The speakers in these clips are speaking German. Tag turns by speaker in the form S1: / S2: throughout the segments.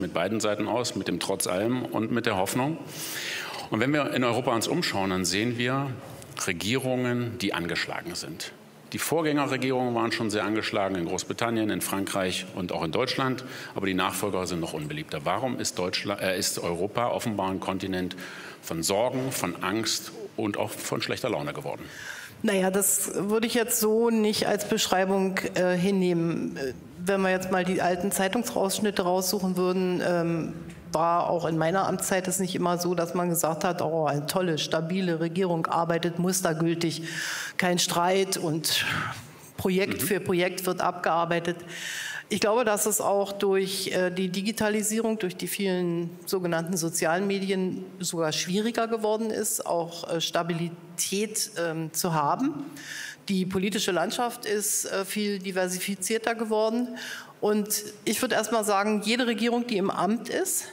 S1: mit beiden Seiten aus, mit dem Trotz allem und mit der Hoffnung. Und wenn wir in Europa uns umschauen, dann sehen wir Regierungen, die angeschlagen sind. Die Vorgängerregierungen waren schon sehr angeschlagen in Großbritannien, in Frankreich und auch in Deutschland, aber die Nachfolger sind noch unbeliebter. Warum ist Europa offenbar ein Kontinent von Sorgen, von Angst und auch von schlechter Laune geworden?
S2: Naja, das würde ich jetzt so nicht als Beschreibung hinnehmen. Wenn wir jetzt mal die alten Zeitungsausschnitte raussuchen würden, war auch in meiner Amtszeit es nicht immer so, dass man gesagt hat, oh, eine tolle, stabile Regierung arbeitet mustergültig, kein Streit und Projekt für Projekt wird abgearbeitet. Ich glaube, dass es auch durch die Digitalisierung, durch die vielen sogenannten sozialen Medien sogar schwieriger geworden ist, auch Stabilität zu haben. Die politische Landschaft ist viel diversifizierter geworden. Und ich würde erst mal sagen, jede Regierung, die im Amt ist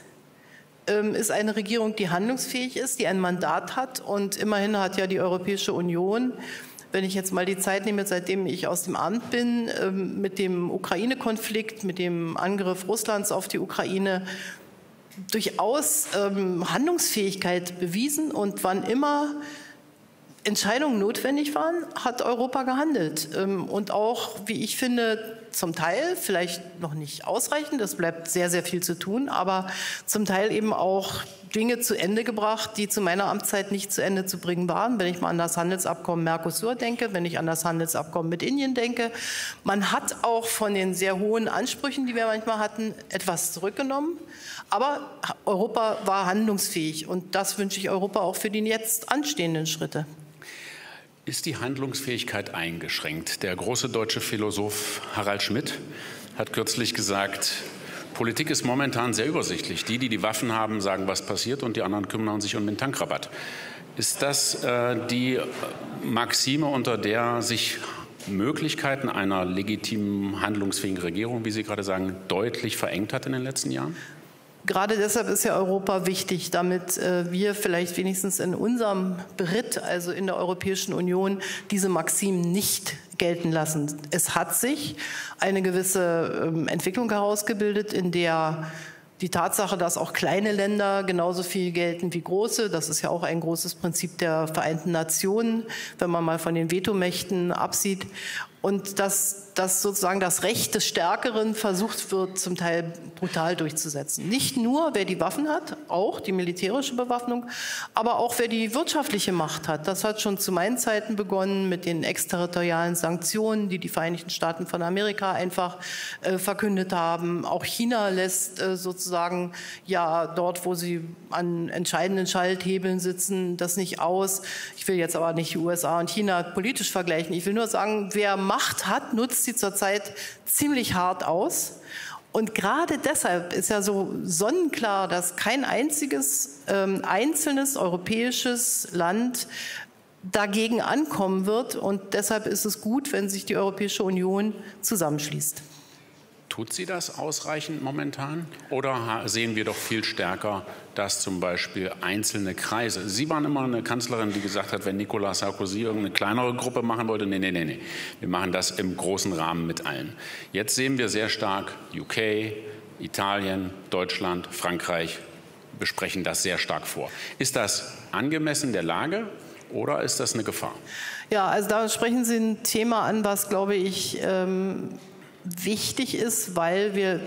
S2: eine Regierung, die handlungsfähig ist, die ein Mandat hat. Und immerhin hat ja die Europäische Union, wenn ich jetzt mal die Zeit nehme, seitdem ich aus dem Amt bin, mit dem Ukraine-Konflikt, mit dem Angriff Russlands auf die Ukraine, durchaus Handlungsfähigkeit bewiesen. Und wann immer Entscheidungen notwendig waren, hat Europa gehandelt. Und auch, wie ich finde, zum Teil, vielleicht noch nicht ausreichend, es bleibt sehr, sehr viel zu tun, aber zum Teil eben auch Dinge zu Ende gebracht, die zu meiner Amtszeit nicht zu Ende zu bringen waren. Wenn ich mal an das Handelsabkommen Mercosur denke, wenn ich an das Handelsabkommen mit Indien denke. Man hat auch von den sehr hohen Ansprüchen, die wir manchmal hatten, etwas zurückgenommen. Aber Europa war handlungsfähig und das wünsche ich Europa auch für die jetzt anstehenden Schritte.
S1: Ist die Handlungsfähigkeit eingeschränkt? Der große deutsche Philosoph Harald Schmidt hat kürzlich gesagt, Politik ist momentan sehr übersichtlich. Die Waffen haben, sagen, was passiert, und die anderen kümmern sich um den Tankrabatt. Ist das die Maxime, unter der sich Möglichkeiten einer legitimen, handlungsfähigen Regierung, wie Sie gerade sagen, deutlich verengt hat in den letzten Jahren?
S2: Gerade deshalb ist ja Europa wichtig, damit wir vielleicht wenigstens in unserem Beritt, also in der Europäischen Union, diese Maximen nicht gelten lassen. Es hat sich eine gewisse Entwicklung herausgebildet, in der die Tatsache, dass auch kleine Länder genauso viel gelten wie große, das ist ja auch ein großes Prinzip der Vereinten Nationen, wenn man mal von den Vetomächten absieht. Und dass sozusagen das Recht des Stärkeren versucht wird, zum Teil brutal durchzusetzen. Nicht nur, wer die Waffen hat, auch die militärische Bewaffnung, aber auch, wer die wirtschaftliche Macht hat. Das hat schon zu meinen Zeiten begonnen mit den exterritorialen Sanktionen, die die Vereinigten Staaten von Amerika einfach verkündet haben. Auch China lässt sozusagen ja dort, wo sie an entscheidenden Schalthebeln sitzen, das nicht aus. Ich will jetzt aber nicht USA und China politisch vergleichen. Ich will nur sagen, wer Macht hat, nutzt sie zurzeit ziemlich hart aus. Und gerade deshalb ist ja so sonnenklar, dass kein einziges einzelnes europäisches Land dagegen ankommen wird. Und deshalb ist es gut, wenn sich die Europäische Union zusammenschließt.
S1: Tut sie das ausreichend momentan? Oder sehen wir doch viel stärker, dass zum Beispiel einzelne Kreise, Sie waren immer eine Kanzlerin, die gesagt hat, wenn Nicolas Sarkozy irgendeine kleinere Gruppe machen wollte, nee, wir machen das im großen Rahmen mit allen. Jetzt sehen wir sehr stark UK, Italien, Deutschland, Frankreich besprechen das sehr stark vor. Ist das angemessen der Lage oder ist das eine Gefahr?
S2: Ja, also da sprechen Sie ein Thema an, was, glaube ich, wichtig ist, weil wir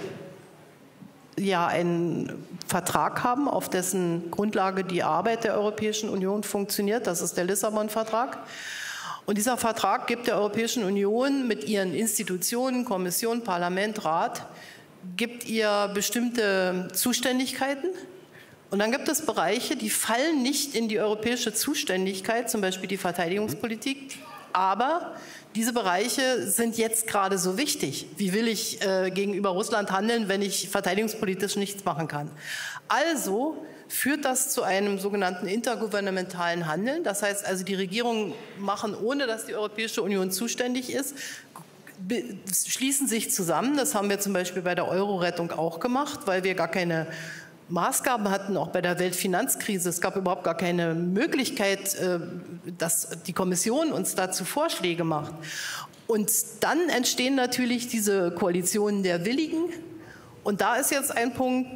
S2: ja einen Vertrag haben, auf dessen Grundlage die Arbeit der Europäischen Union funktioniert. Das ist der Lissabon-Vertrag. Und dieser Vertrag gibt der Europäischen Union mit ihren Institutionen, Kommission, Parlament, Rat, gibt ihr bestimmte Zuständigkeiten. Und dann gibt es Bereiche, die fallen nicht in die europäische Zuständigkeit, zum Beispiel die Verteidigungspolitik, aber diese Bereiche sind jetzt gerade so wichtig. Wie will ich gegenüber Russland handeln, wenn ich verteidigungspolitisch nichts machen kann? Also führt das zu einem sogenannten intergouvernementalen Handeln. Das heißt also, die Regierungen machen, ohne dass die Europäische Union zuständig ist, schließen sich zusammen. Das haben wir zum Beispiel bei der Euro-Rettung auch gemacht, weil wir gar keine Maßgaben hatten, auch bei der Weltfinanzkrise. Es gab überhaupt gar keine Möglichkeit, dass die Kommission uns dazu Vorschläge macht. Und dann entstehen natürlich diese Koalitionen der Willigen. Und da ist jetzt ein Punkt,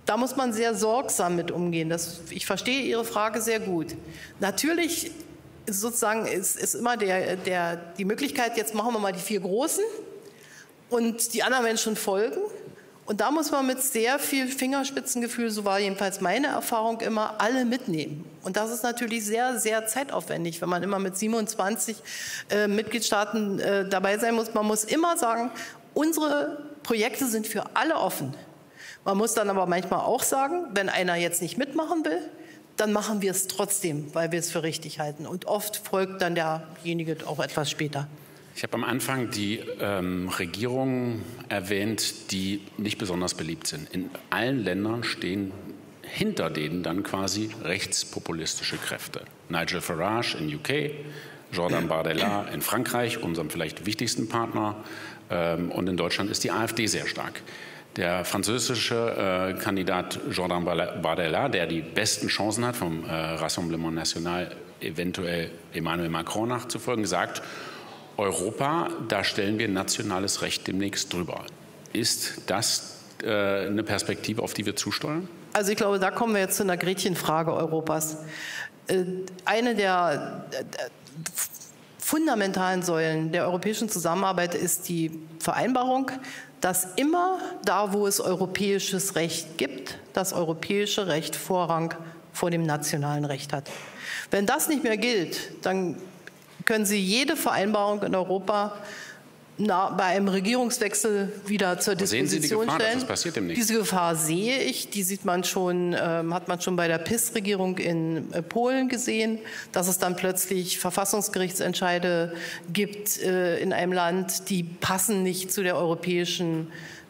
S2: da muss man sehr sorgsam mit umgehen. Ich verstehe Ihre Frage sehr gut. Natürlich sozusagen ist immer die Möglichkeit, jetzt machen wir mal die 4 Großen und die anderen werden schon folgen. Und da muss man mit sehr viel Fingerspitzengefühl, so war jedenfalls meine Erfahrung immer, alle mitnehmen. Und das ist natürlich sehr, sehr zeitaufwendig, wenn man immer mit 27 Mitgliedstaaten dabei sein muss. Man muss immer sagen, unsere Projekte sind für alle offen. Man muss dann aber manchmal auch sagen, wenn einer jetzt nicht mitmachen will, dann machen wir es trotzdem, weil wir es für richtig halten. Und oft folgt dann derjenige auch etwas später.
S1: Ich habe am Anfang die Regierungen erwähnt, die nicht besonders beliebt sind. In allen Ländern stehen hinter denen dann quasi rechtspopulistische Kräfte. Nigel Farage in UK, Jordan Bardella in Frankreich, unserem vielleicht wichtigsten Partner. Und in Deutschland ist die AfD sehr stark. Der französische Kandidat Jordan Bardella, der die besten Chancen hat, vom Rassemblement National eventuell Emmanuel Macron nachzufolgen, sagt, Europa, da stellen wir nationales Recht demnächst drüber. Ist das eine Perspektive, auf die wir zusteuern?
S2: Also ich glaube, da kommen wir jetzt zu einer Gretchenfrage Europas. Eine der fundamentalen Säulen der europäischen Zusammenarbeit ist die Vereinbarung, dass immer da, wo es europäisches Recht gibt, das europäische Recht Vorrang vor dem nationalen Recht hat. Wenn das nicht mehr gilt, dann können Sie jede Vereinbarung in Europa bei einem Regierungswechsel wieder zur Disposition
S1: stellen. Sehen Sie die Gefahr,
S2: stellen.
S1: dass das passiert demnächst?
S2: Diese Gefahr sehe ich. Die sieht man schon, hat man schon bei der PiS-Regierung in Polen gesehen, dass es dann plötzlich Verfassungsgerichtsentscheide gibt in einem Land, die passen nicht zu der europäischen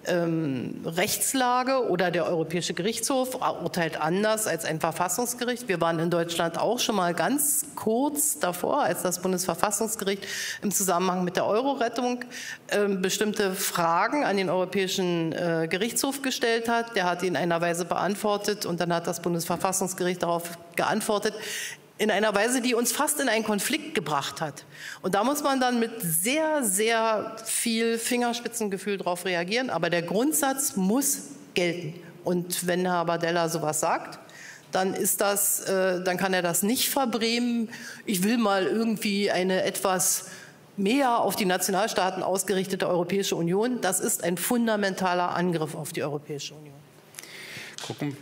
S2: Rechtslage, oder der Europäische Gerichtshof urteilt anders als ein Verfassungsgericht. Wir waren in Deutschland auch schon mal ganz kurz davor, als das Bundesverfassungsgericht im Zusammenhang mit der Euro-Rettung bestimmte Fragen an den Europäischen Gerichtshof gestellt hat. Der hat ihn in einer Weise beantwortet und dann hat das Bundesverfassungsgericht darauf geantwortet, in einer Weise, die uns fast in einen Konflikt gebracht hat. Und da muss man dann mit sehr, sehr viel Fingerspitzengefühl darauf reagieren. Aber der Grundsatz muss gelten. Und wenn Herr Bardella sowas sagt, dann dann kann er das nicht verbrämen. Ich will mal irgendwie eine etwas mehr auf die Nationalstaaten ausgerichtete Europäische Union. Das ist ein fundamentaler Angriff auf die Europäische Union.
S1: Gucken.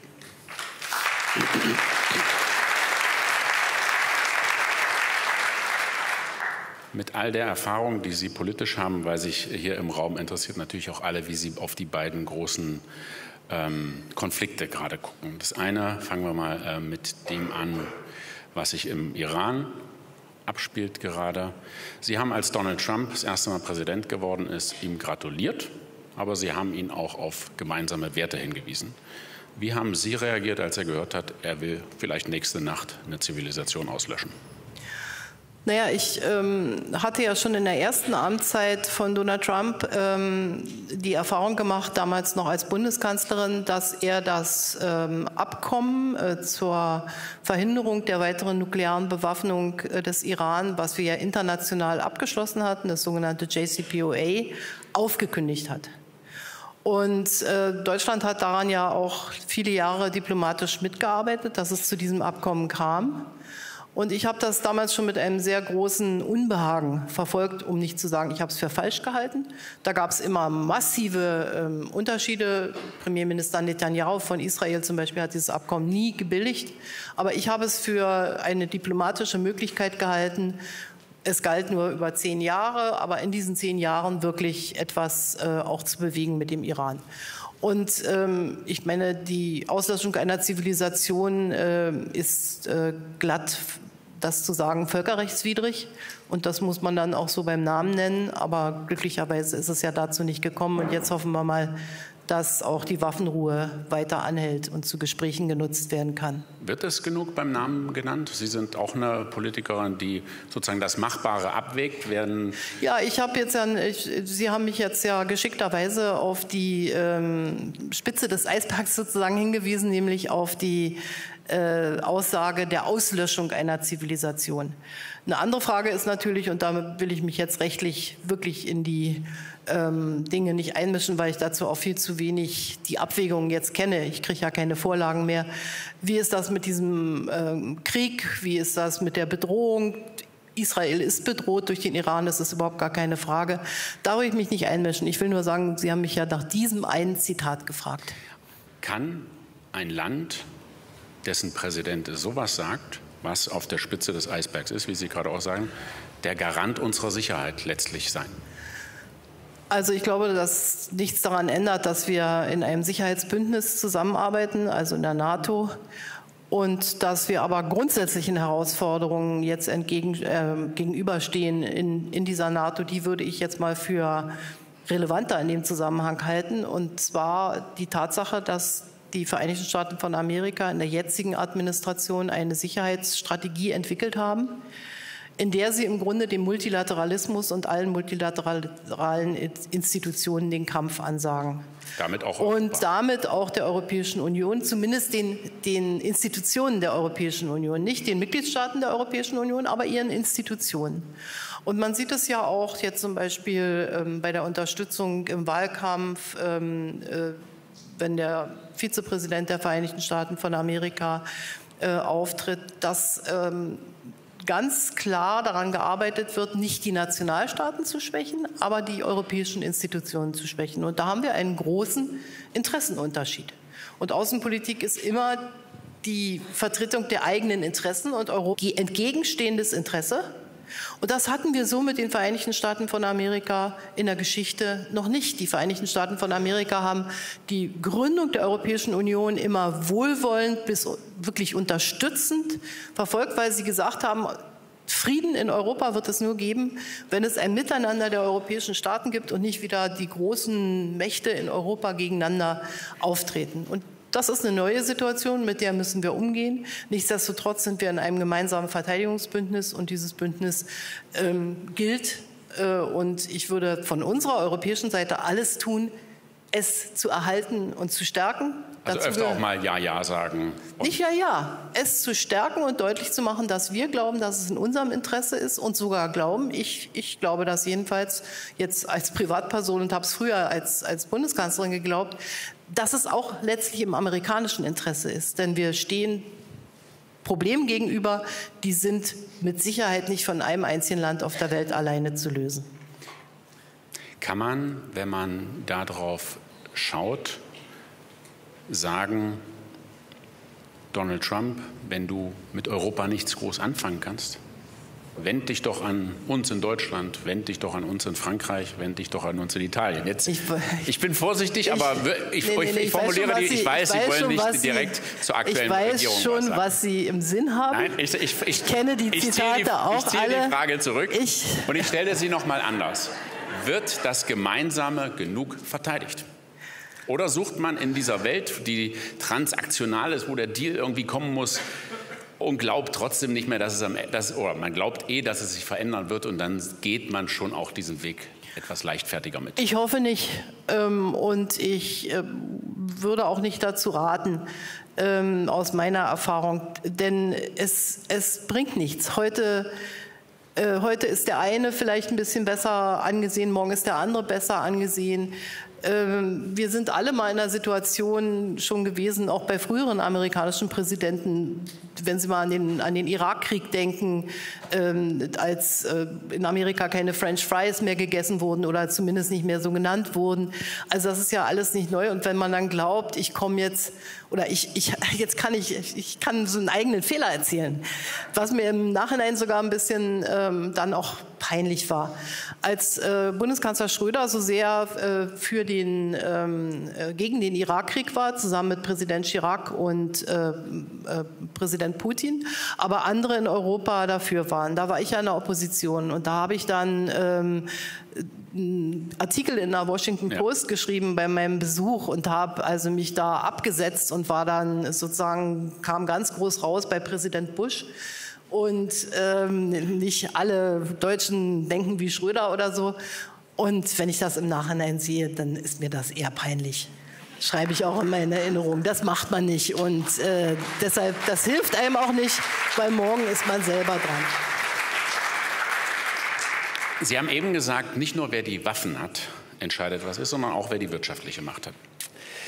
S1: Mit all der Erfahrung, die Sie politisch haben, weil sich hier im Raum interessiert natürlich auch alle, wie Sie auf die beiden großen Konflikte gerade gucken. Das eine, fangen wir mal mit dem an, was sich im Iran abspielt gerade. Sie haben, als Donald Trump das erste Mal Präsident geworden ist, ihm gratuliert, aber Sie haben ihn auch auf gemeinsame Werte hingewiesen. Wie haben Sie reagiert, als er gehört hat, er will vielleicht nächste Nacht eine Zivilisation auslöschen?
S2: Naja, ich hatte ja schon in der ersten Amtszeit von Donald Trump die Erfahrung gemacht, damals noch als Bundeskanzlerin, dass er das Abkommen zur Verhinderung der weiteren nuklearen Bewaffnung des Iran, was wir ja international abgeschlossen hatten, das sogenannte JCPOA, aufgekündigt hat. Und Deutschland hat daran ja auch viele Jahre diplomatisch mitgearbeitet, dass es zu diesem Abkommen kam. Und ich habe das damals schon mit einem sehr großen Unbehagen verfolgt, um nicht zu sagen, ich habe es für falsch gehalten. Da gab es immer massive Unterschiede. Premierminister Netanyahu von Israel zum Beispiel hat dieses Abkommen nie gebilligt. Aber ich habe es für eine diplomatische Möglichkeit gehalten. Es galt nur über 10 Jahre, aber in diesen 10 Jahren wirklich etwas auch zu bewegen mit dem Iran. Und ich meine, die Auslöschung einer Zivilisation ist glatt, das zu sagen, völkerrechtswidrig. Und das muss man dann auch so beim Namen nennen. Aber glücklicherweise ist es ja dazu nicht gekommen. Und jetzt hoffen wir mal, dass auch die Waffenruhe weiter anhält und zu Gesprächen genutzt werden kann.
S1: Wird es genug beim Namen genannt? Sie sind auch eine Politikerin, die sozusagen das Machbare abwägt.
S2: Ja, Sie haben mich jetzt ja geschickterweise auf die Spitze des Eisbergs sozusagen hingewiesen, nämlich auf die Aussage der Auslöschung einer Zivilisation. Eine andere Frage ist natürlich, und damit will ich mich jetzt rechtlich wirklich in die Dinge nicht einmischen, weil ich dazu auch viel zu wenig die Abwägungen jetzt kenne. Ich kriege ja keine Vorlagen mehr. Wie ist das mit diesem Krieg? Wie ist das mit der Bedrohung? Israel ist bedroht durch den Iran, das ist überhaupt gar keine Frage. Da will ich mich nicht einmischen. Ich will nur sagen, Sie haben mich ja nach diesem einen Zitat gefragt.
S1: Kann ein Land, dessen Präsident sowas sagt, was auf der Spitze des Eisbergs ist, wie Sie gerade auch sagen, der Garant unserer Sicherheit letztlich sein?
S2: Also ich glaube, dass nichts daran ändert, dass wir in einem Sicherheitsbündnis zusammenarbeiten, also in der NATO, und dass wir aber grundsätzlichen Herausforderungen jetzt gegenüberstehen in dieser NATO. Die würde ich jetzt mal für relevanter in dem Zusammenhang halten, und zwar die Tatsache, dass die Vereinigten Staaten von Amerika in der jetzigen Administration eine Sicherheitsstrategie entwickelt haben, in der sie im Grunde dem Multilateralismus und allen multilateralen Institutionen den Kampf ansagen.
S1: Damit auch
S2: und damit auch der Europäischen Union, zumindest den Institutionen der Europäischen Union, nicht den Mitgliedstaaten der Europäischen Union, aber ihren Institutionen. Und man sieht es ja auch jetzt zum Beispiel bei der Unterstützung im Wahlkampf, wenn der Vizepräsident der Vereinigten Staaten von Amerika auftritt, dass ganz klar daran gearbeitet wird, nicht die Nationalstaaten zu schwächen, aber die europäischen Institutionen zu schwächen. Und da haben wir einen großen Interessenunterschied. Und Außenpolitik ist immer die Vertretung der eigenen Interessen und entgegenstehendes Interesse. Und das hatten wir so mit den Vereinigten Staaten von Amerika in der Geschichte noch nicht. Die Vereinigten Staaten von Amerika haben die Gründung der Europäischen Union immer wohlwollend bis wirklich unterstützend verfolgt, weil sie gesagt haben, Frieden in Europa wird es nur geben, wenn es ein Miteinander der europäischen Staaten gibt und nicht wieder die großen Mächte in Europa gegeneinander auftreten. Und das ist eine neue Situation, mit der müssen wir umgehen. Nichtsdestotrotz sind wir in einem gemeinsamen Verteidigungsbündnis, und dieses Bündnis gilt. Und ich würde von unserer europäischen Seite alles tun, es zu erhalten und zu stärken.
S1: Also öfter auch mal Ja, Ja sagen.
S2: Nicht Ja, Ja. Es zu stärken und deutlich zu machen, dass wir glauben, dass es in unserem Interesse ist, und sogar glauben, ich glaube das jedenfalls jetzt als Privatperson und habe es früher als Bundeskanzlerin geglaubt, dass es auch letztlich im amerikanischen Interesse ist. Denn wir stehen Problemen gegenüber, die sind mit Sicherheit nicht von einem einzigen Land auf der Welt alleine zu lösen.
S1: Kann man, wenn man darauf schaut, sagen, Donald Trump, wenn du mit Europa nichts groß anfangen kannst, wend dich doch an uns in Deutschland, wend dich doch an uns in Frankreich, wend dich doch an uns in Italien. Jetzt, ich bin vorsichtig, aber ich formuliere die, ich weiß, Sie wollen nicht direkt zur aktuellen Regierung was sagen. Ich weiß schon,
S2: was Sie im Sinn haben.
S1: Nein,
S2: ich kenne die Zitate auch alle.
S1: Ich ziehe die Frage zurück und ich stelle sie noch mal anders. Wird das Gemeinsame genug verteidigt? Oder sucht man in dieser Welt, die transaktional ist, wo der Deal irgendwie kommen muss, und glaubt trotzdem nicht mehr, oder man glaubt dass es sich verändern wird, und dann geht man schon auch diesen Weg etwas leichtfertiger mit?
S2: Ich hoffe nicht, und ich würde auch nicht dazu raten, aus meiner Erfahrung, denn es bringt nichts. Heute ist der eine vielleicht ein bisschen besser angesehen, morgen ist der andere besser angesehen. Wir sind alle mal in einer Situation schon gewesen, auch bei früheren amerikanischen Präsidenten, wenn Sie mal an den Irakkrieg denken, als in Amerika keine French Fries mehr gegessen wurden oder zumindest nicht mehr so genannt wurden. Also das ist ja alles nicht neu. Und wenn man dann glaubt, ich komme jetzt, oder ich kann so einen eigenen Fehler erzählen, was mir im Nachhinein sogar ein bisschen dann auch peinlich war. Als Bundeskanzler Schröder so sehr gegen den Irakkrieg war, zusammen mit Präsident Chirac und Präsident Putin, aber andere in Europa dafür waren. Da war ich ja in der Opposition, und da habe ich dann Artikel in der Washington Post geschrieben bei meinem Besuch und habe also mich da abgesetzt und war dann sozusagen, kam ganz groß raus bei Präsident Bush. Und nicht alle Deutschen denken wie Schröder oder so. Und wenn ich das im Nachhinein sehe, dann ist mir das eher peinlich. Schreibe ich auch in meine Erinnerung. Das macht man nicht. Und deshalb, das hilft einem auch nicht, weil morgen ist man selber dran.
S1: Sie haben eben gesagt, nicht nur wer die Waffen hat, entscheidet, was ist, sondern auch, wer die wirtschaftliche Macht hat.